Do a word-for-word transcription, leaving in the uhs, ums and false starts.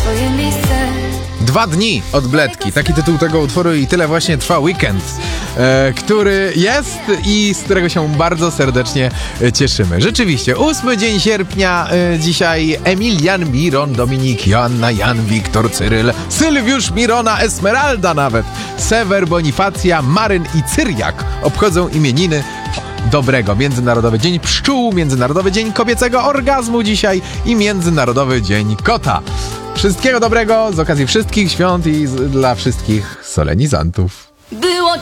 twoje miejsce. Dwa dni od Bledki. Taki tytuł tego utworu i tyle właśnie trwa weekend, e, który jest i z którego się bardzo serdecznie e, cieszymy. Rzeczywiście, ósmy dzień sierpnia, e, dzisiaj Emilian, Miron, Dominik, Joanna, Jan, Wiktor, Cyryl, Sylwiusz, Mirona, Esmeralda nawet, Sewer, Bonifacja, Maryn i Cyriak obchodzą imieniny. Dobrego. Międzynarodowy Dzień Pszczół, Międzynarodowy Dzień Kobiecego Orgazmu dzisiaj i Międzynarodowy Dzień Kota. Wszystkiego dobrego z okazji wszystkich świąt i z, dla wszystkich solenizantów.